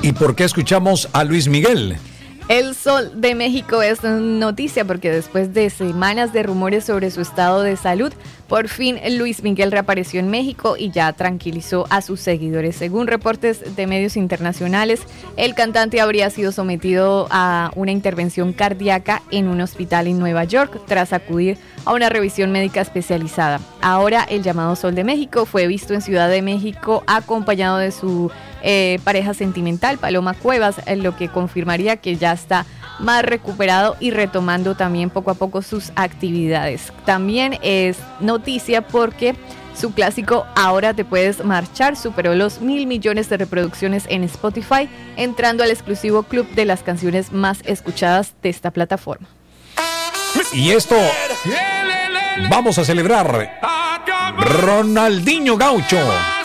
¿Y por qué escuchamos a Luis Miguel? El Sol de México es noticia porque después de semanas de rumores sobre su estado de salud, por fin Luis Miguel reapareció en México y ya tranquilizó a sus seguidores. Según reportes de medios internacionales, el cantante habría sido sometido a una intervención cardíaca en un hospital en Nueva York tras acudir a una revisión médica especializada. Ahora el llamado Sol de México fue visto en Ciudad de México acompañado de su pareja sentimental, Paloma Cuevas, lo que confirmaría que ya está más recuperado y retomando también poco a poco sus actividades. También es noticia porque su clásico Ahora te puedes marchar superó los 1.000 millones de reproducciones en Spotify, entrando al exclusivo club de las canciones más escuchadas de esta plataforma. Y esto vamos a celebrar Ronaldinho Gaucho.